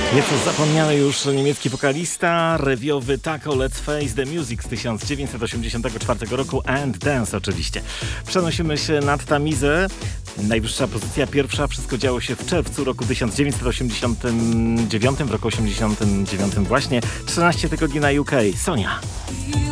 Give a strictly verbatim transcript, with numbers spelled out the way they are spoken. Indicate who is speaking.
Speaker 1: Nieco zapomniany już niemiecki wokalista, rewiowy Taco Let's Face the Music z tysiąc dziewięćset osiemdziesiątego czwartego roku and Dance oczywiście. Przenosimy się nad Tamizę. Najwyższa pozycja pierwsza. Wszystko działo się w czerwcu roku tysiąc dziewięćset osiemdziesiątego dziewiątego, w roku osiemdziesiątym dziewiątym właśnie. trzynaście tygodni na U K. Sonia.